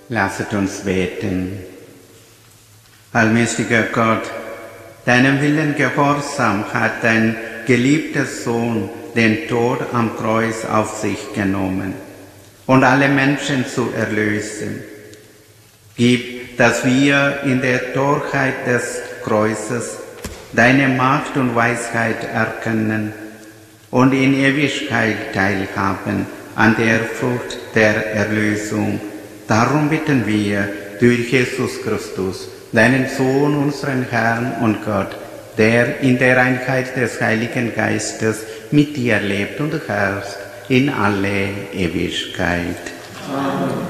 Lasset uns beten. Allmächtiger Gott, deinem Willen gehorsam hat dein geliebter Sohn den Tod am Kreuz auf sich genommen und alle Menschen zu erlösen. Gib, dass wir in der Torheit des Kreuzes deine Macht und Weisheit erkennen und in Ewigkeit teilhaben an der Frucht der Erlösung. Darum bitten wir durch Jesus Christus, deinen Sohn, unseren Herrn und Gott, der in der Einheit des Heiligen Geistes mit dir lebt und herrscht in alle Ewigkeit. Amen.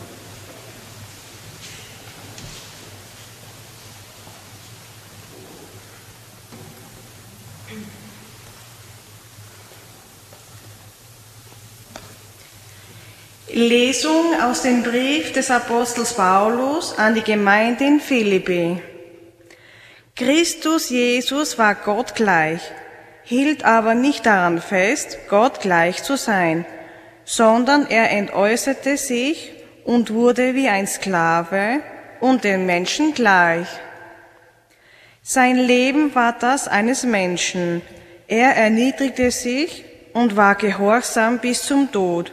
Lesung aus dem Brief des Apostels Paulus an die Gemeinde in Philippi. Christus Jesus war Gott gleich, hielt aber nicht daran fest, Gott gleich zu sein, sondern er entäußerte sich und wurde wie ein Sklave und den Menschen gleich. Sein Leben war das eines Menschen. Er erniedrigte sich und war gehorsam bis zum Tod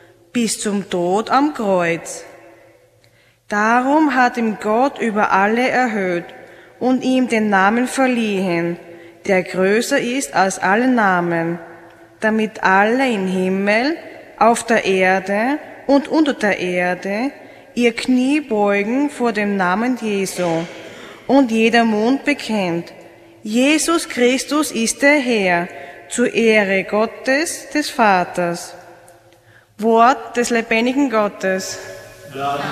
am Kreuz. Darum hat ihm Gott über alle erhöht und ihm den Namen verliehen, der größer ist als alle Namen, damit alle im Himmel, auf der Erde und unter der Erde ihr Knie beugen vor dem Namen Jesu und jeder Mund bekennt, Jesus Christus ist der Herr, zur Ehre Gottes, des Vaters. Wort des lebendigen Gottes.